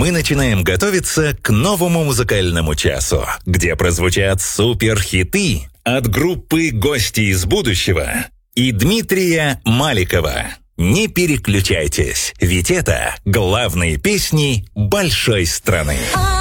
мы начинаем готовиться к новому музыкальному часу, где прозвучат суперхиты от группы «Гости из будущего» и Дмитрия Маликова. Не переключайтесь, ведь это главные песни большой страны.